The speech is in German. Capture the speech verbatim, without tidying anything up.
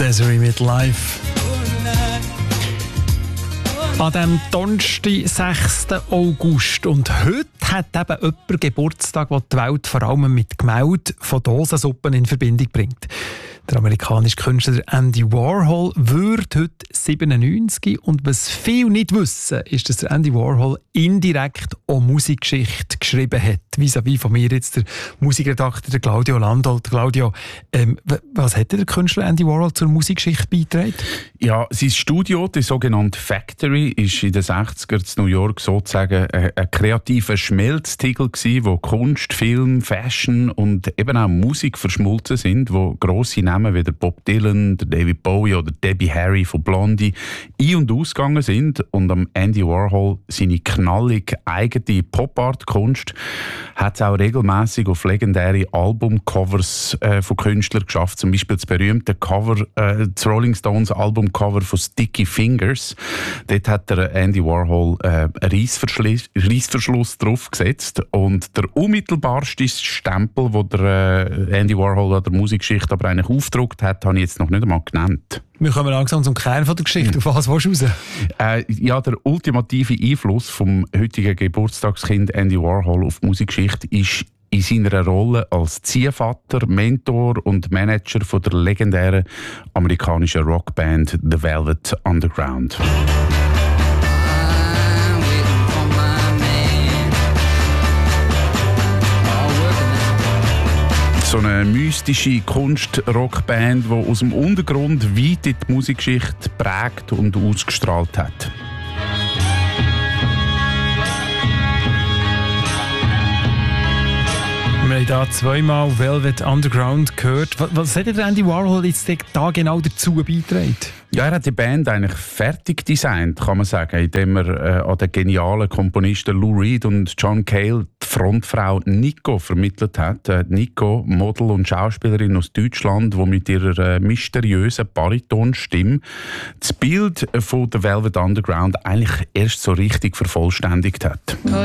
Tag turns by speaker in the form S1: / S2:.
S1: Desiree mit Live. An diesem Donnerstag, sechsten August. Und heute hat eben jemand Geburtstag, der die Welt vor allem mit Gemälden von Dosensuppen in Verbindung bringt. Der amerikanische Künstler Andy Warhol wird heute siebenundneunzig. Und was viele nicht wissen, ist, dass der Andy Warhol indirekt auch Musikgeschichte geschrieben hat. Vis-à-vis von mir jetzt der Musikredakteur Claudio Landolt. Claudio, ähm, was hat der Künstler Andy Warhol zur Musikgeschichte beigetragen?
S2: Ja, sein Studio, die sogenannte Factory, ist in den sechziger in New York sozusagen ein, ein kreativer Schmelztiegel gewesen, wo Kunst, Film, Fashion und eben auch Musik verschmolzen sind, wo grosse Namen wie der Bob Dylan, der David Bowie oder Debbie Harry von Blondie ein- und ausgegangen sind. Und am Andy Warhol seine knallig eigene Pop-Art-Kunst hat es auch regelmäßig auf legendäre Albumcovers äh, von Künstlern geschafft. Zum Beispiel das berühmte Cover, äh, das Rolling Stones Albumcover von Sticky Fingers. Dort hat der Andy Warhol äh, einen Reissverschluss, Reissverschluss drauf gesetzt. Und der unmittelbarste Stempel, den der äh, Andy Warhol an der Musikgeschichte aber eigentlich aufgedruckt hat, habe ich jetzt noch nicht einmal genannt.
S1: Wir kommen langsam zum Kern der Geschichte. Auf was willst du raus?
S2: Äh, ja, der ultimative Einfluss vom heutigen Geburtstagskind Andy Warhol auf die Musikgeschichte ist in seiner Rolle als Ziehvater, Mentor und Manager von der legendären amerikanischen Rockband The Velvet Underground. So eine mystische Kunst-Rockband, die aus dem Untergrund weit in die Musikgeschichte prägt und ausgestrahlt hat.
S1: Wir haben hier zweimal Velvet Underground gehört. Was, was hat der Andy Warhol jetzt da genau dazu beigetragen?
S2: Ja, er hat die Band eigentlich fertig designt, kann man sagen, indem er äh, an den genialen Komponisten Lou Reed und John Cale die Frontfrau Nico vermittelt hat. Äh, Nico, Model und Schauspielerin aus Deutschland, die mit ihrer äh, mysteriösen Baritonstimme das Bild von der Velvet Underground eigentlich erst so richtig vervollständigt hat.